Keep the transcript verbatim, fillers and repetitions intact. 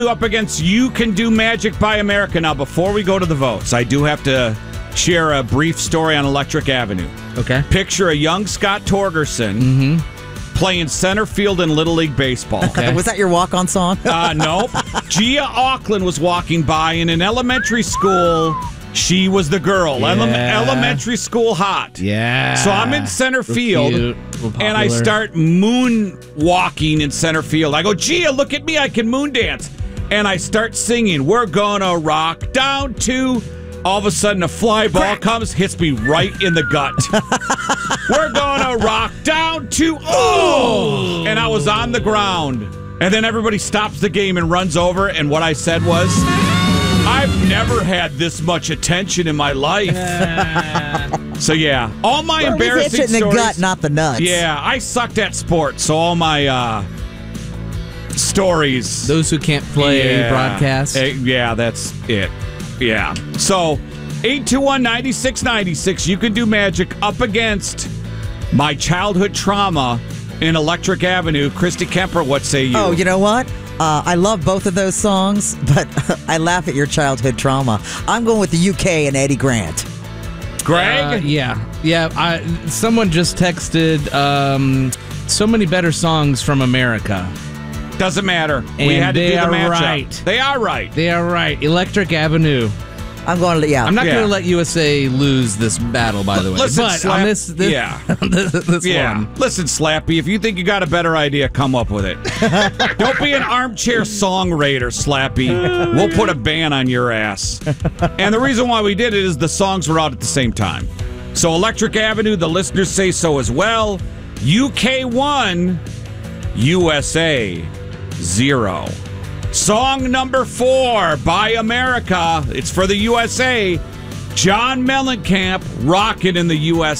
up against You Can Do Magic by America. Now, before we go to the votes, I do have to share a brief story on Electric Avenue. Okay. Picture a young Scott Torgerson Mm-hmm. playing center field in Little League Baseball. Okay. Was that your walk-on song? uh, nope. Gia Auckland was walking by in an elementary school. She was the girl. Yeah. Ele- elementary school hot. Yeah. So I'm in center Real field, cute, real and I popular. start moonwalking in center field. I go, Gia, look at me. I can moon dance. And I start singing, We're Gonna Rock Down to... All of a sudden, a fly ball Crack. comes, hits me right in the gut. We're gonna rock down to oh, and I was on the ground. And then everybody stops the game and runs over. And what I said was, I've never had this much attention in my life. So yeah, all my Well, at least embarrassing hit you in the stories. gut, not the nuts. Yeah, I sucked at sports, so all my uh, stories. Those who can't play Yeah. broadcast. Eh, yeah, that's it. Yeah. So, eight two one, nine six nine six, You Can Do Magic up against my childhood trauma in Electric Avenue. Christy Kemper, what say you? Oh, you know what? Uh, I love both of those songs, but I laugh at your childhood trauma. I'm going with the U K and Eddie Grant. Greg? Uh, yeah, yeah. I, someone just texted um, so many better songs from America. Doesn't matter. we And had to they do the are matchup. right. They are right. They are right. Electric Avenue. I'm going to, yeah. I'm not Yeah. going to let U S A lose this battle, by the way. Listen, but Slap- on this, this, yeah. this, this Yeah. one. Listen, Slappy, if you think you got a better idea, come up with it. Don't be an armchair songwriter, Slappy. We'll put a ban on your ass. And the reason why we did it is the songs were out at the same time. So Electric Avenue, the listeners say so as well. U K one, U S A zero. Song number four by America. It's for the U S A. John Mellencamp, rocking in the U S